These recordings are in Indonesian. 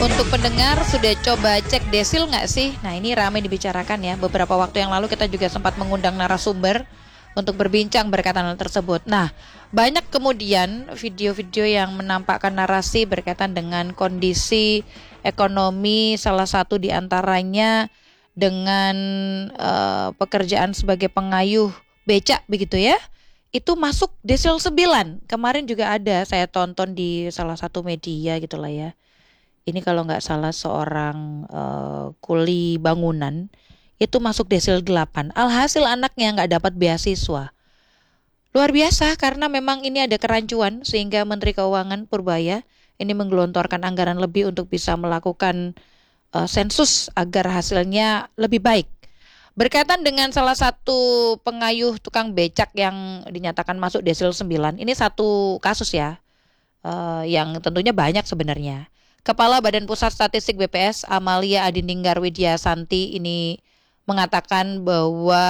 Untuk pendengar, sudah coba cek desil nggak sih? Nah, ini ramai dibicarakan ya. Beberapa waktu yang lalu kita juga sempat mengundang narasumber untuk berbincang berkaitan hal tersebut. Nah, banyak kemudian video-video yang menampakkan narasi berkaitan dengan kondisi ekonomi, salah satu diantaranya dengan pekerjaan sebagai pengayuh becak begitu ya. Itu masuk desil 9. Kemarin juga ada saya tonton di salah satu media gitulah ya. Ini kalau nggak salah seorang kuli bangunan itu masuk desil 8. Alhasil anaknya nggak dapat beasiswa. Luar biasa karena memang ini ada kerancuan sehingga Menteri Keuangan Purbaya ini menggelontorkan anggaran lebih untuk bisa melakukan sensus agar hasilnya lebih baik. Berkaitan dengan salah satu pengayuh tukang becak yang dinyatakan masuk desil 9, ini satu kasus ya, yang tentunya banyak sebenarnya. Kepala Badan Pusat Statistik BPS Amalia Adininggar Widiasanti ini mengatakan bahwa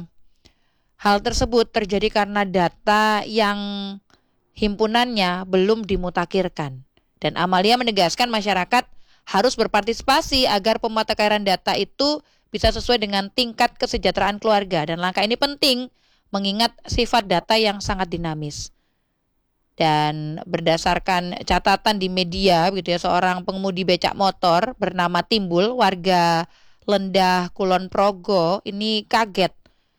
hal tersebut terjadi karena data yang himpunannya belum dimutakhirkan. Dan Amalia menegaskan masyarakat harus berpartisipasi agar pemutakhiran data itu bisa sesuai dengan tingkat kesejahteraan keluarga. Dan langkah ini penting mengingat sifat data yang sangat dinamis. Dan berdasarkan catatan di media begitu ya, seorang pengemudi becak motor bernama Timbul warga Lendah Kulon Progo ini kaget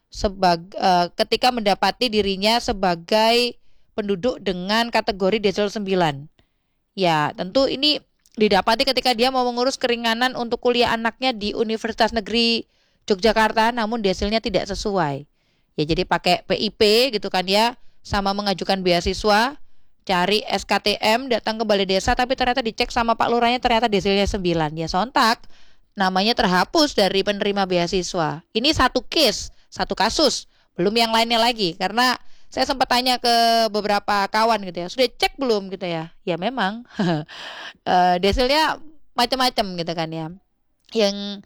ketika mendapati dirinya sebagai penduduk dengan kategori desil 9. Ya, tentu ini didapati ketika dia mau mengurus keringanan untuk kuliah anaknya di Universitas Negeri Yogyakarta, namun desilnya tidak sesuai. Ya, jadi pakai PIP gitu kan ya, sama mengajukan beasiswa, cari SKTM, datang ke balai desa, tapi ternyata dicek sama Pak Lurahnya ternyata desilnya 9. Ya sontak, namanya terhapus dari penerima beasiswa. Ini satu case, satu kasus, belum yang lainnya lagi. Karena saya sempat tanya ke beberapa kawan gitu ya, sudah cek belum gitu ya? Ya memang, desilnya macam-macam gitu kan ya. Yang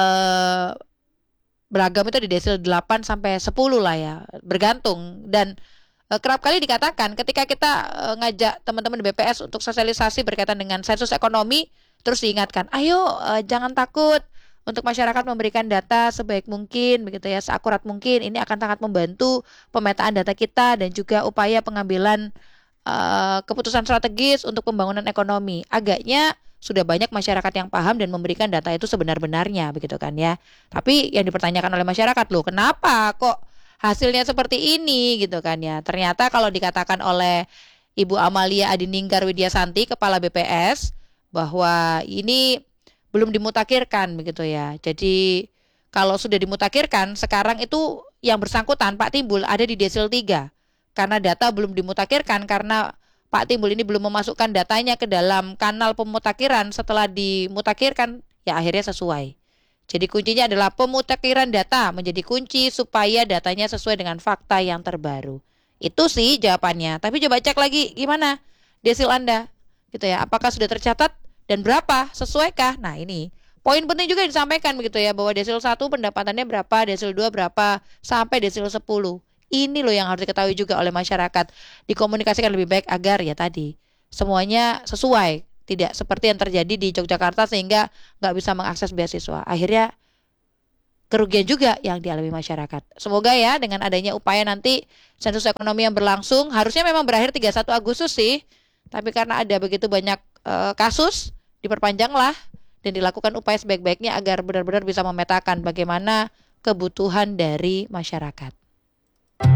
beragam itu di desil 8 sampai 10 lah ya, bergantung. Dan kerap kali dikatakan ketika kita ngajak teman-teman BPS untuk sosialisasi berkaitan dengan sensus ekonomi, terus diingatkan, ayo jangan takut untuk masyarakat memberikan data sebaik mungkin begitu ya, seakurat mungkin. Ini akan sangat membantu pemetaan data kita dan juga upaya pengambilan keputusan strategis untuk pembangunan ekonomi. Agaknya sudah banyak masyarakat yang paham dan memberikan data itu sebenar-benarnya begitu kan ya. Tapi yang dipertanyakan oleh masyarakat, loh kenapa kok hasilnya seperti ini gitu kan ya. Ternyata kalau dikatakan oleh Ibu Amalia Adininggar Widiasanti, Kepala BPS, bahwa ini belum dimutakhirkan begitu ya. Jadi kalau sudah dimutakhirkan, sekarang itu yang bersangkutan Pak Timbul ada di desil 3. Karena data belum dimutakhirkan, karena Pak Timbul ini belum memasukkan datanya ke dalam kanal pemutakhiran. Setelah dimutakhirkan, ya akhirnya sesuai. Jadi kuncinya adalah pemutakhiran data menjadi kunci supaya datanya sesuai dengan fakta yang terbaru. Itu sih jawabannya. Tapi coba cek lagi gimana desil Anda, gitu ya. Apakah sudah tercatat dan berapa? Sesuaikah? Nah ini poin penting juga disampaikan begitu ya, bahwa desil 1 pendapatannya berapa, desil 2 berapa, sampai desil 10. Ini loh yang harus diketahui juga oleh masyarakat. Dikomunikasikan lebih baik agar ya tadi semuanya sesuai. Tidak seperti yang terjadi di Yogyakarta sehingga nggak bisa mengakses beasiswa. Akhirnya kerugian juga yang dialami masyarakat. Semoga ya dengan adanya upaya nanti sensus ekonomi yang berlangsung, harusnya memang berakhir 31 Agustus sih. Tapi karena ada begitu banyak kasus, diperpanjanglah dan dilakukan upaya sebaik-baiknya agar benar-benar bisa memetakan bagaimana kebutuhan dari masyarakat.